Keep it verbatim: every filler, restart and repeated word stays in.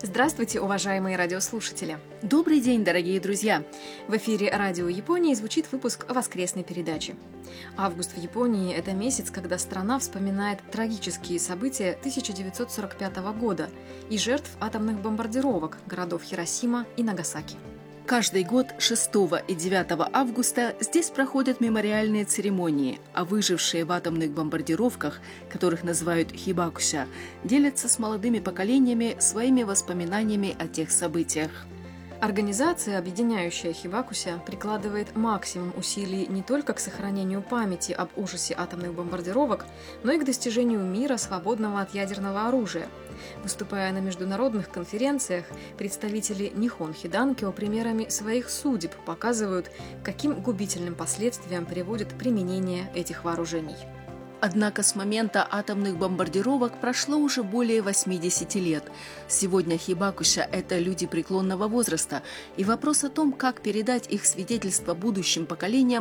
Здравствуйте, уважаемые радиослушатели! Добрый день, дорогие друзья! В эфире Радио Японии звучит выпуск воскресной передачи. Август в Японии – это месяц, когда страна вспоминает трагические события тысяча девятьсот сорок пятого года и жертв атомных бомбардировок городов Хиросима и Нагасаки. Каждый год шестого и девятого августа здесь проходят мемориальные церемонии, а выжившие в атомных бомбардировках, которых называют хибакуся, делятся с молодыми поколениями своими воспоминаниями о тех событиях. Организация, объединяющая хибакуся, прикладывает максимум усилий не только к сохранению памяти об ужасе атомных бомбардировок, но и к достижению мира, свободного от ядерного оружия. Выступая на международных конференциях, представители Нихон Хиданкио примерами своих судеб показывают, каким губительным последствиям приводит применение этих вооружений. Однако с момента атомных бомбардировок прошло уже более восьмидесяти лет. Сегодня хибакуся – это люди преклонного возраста, и вопрос о том, как передать их свидетельства будущим поколениям,